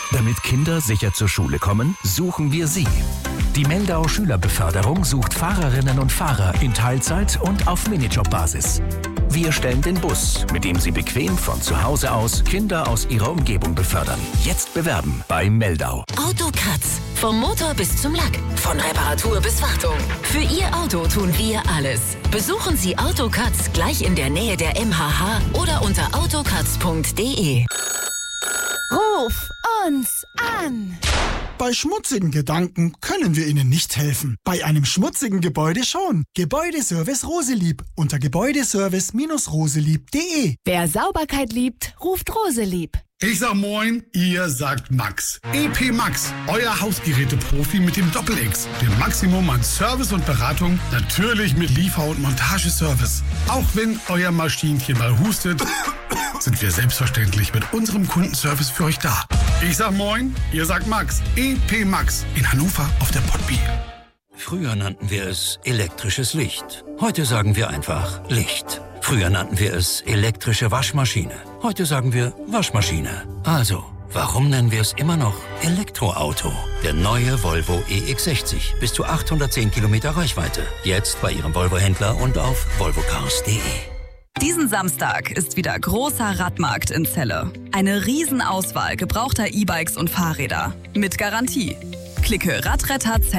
Damit Kinder sicher zur Schule kommen, suchen wir sie. Die Meldau Schülerbeförderung sucht Fahrerinnen und Fahrer in Teilzeit und auf Minijobbasis. Wir stellen den Bus, mit dem Sie bequem von zu Hause aus Kinder aus Ihrer Umgebung befördern. Jetzt bewerben bei Meldau. Autokratz. Vom Motor bis zum Lack. Von Reparatur bis Wartung. Für Ihr Auto tun wir alles. Besuchen Sie Autokratz gleich in der Nähe der MHH oder unter autokratz.de. Ruf uns an! Bei schmutzigen Gedanken können wir Ihnen nicht helfen. Bei einem schmutzigen Gebäude schon. Gebäudeservice Roselieb unter gebäudeservice-roselieb.de. Wer Sauberkeit liebt, ruft Roselieb. Ich sag Moin, ihr sagt Max. EP Max, euer Hausgeräte-Profi mit dem Doppel-X. Dem Maximum an Service und Beratung, natürlich mit Liefer- und Montageservice. Auch wenn euer Maschinchen mal hustet, sind wir selbstverständlich mit unserem Kundenservice für euch da. Ich sag Moin, ihr sagt Max. EP Max in Hannover auf der Potby. Früher nannten wir es elektrisches Licht. Heute sagen wir einfach Licht. Früher nannten wir es elektrische Waschmaschine. Heute sagen wir Waschmaschine. Also, warum nennen wir es immer noch Elektroauto? Der neue Volvo EX60. Bis zu 810 Kilometer Reichweite. Jetzt bei Ihrem Volvo-Händler und auf volvocars.de. Diesen Samstag ist wieder großer Radmarkt in Celle. Eine Riesenauswahl gebrauchter E-Bikes und Fahrräder. Mit Garantie. Klicke Radretter